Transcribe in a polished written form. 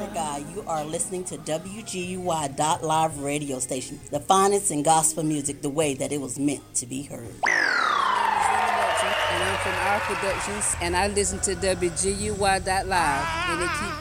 God. You are listening to WGUY.live radio station, the finest in gospel music, the way that it was meant to be heard. And I'm from Our Productions, and I listen to WGUY.live, and it keeps